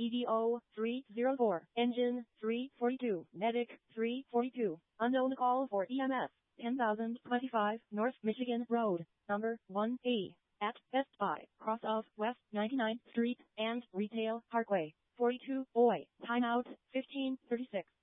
EDO 304, engine 342, medic 342, unknown call for EMS, 10,025 North Michigan Road, number 1A, at Best Buy, cross of West 99th Street and Retail Parkway, 42 Oi, timeout 1536.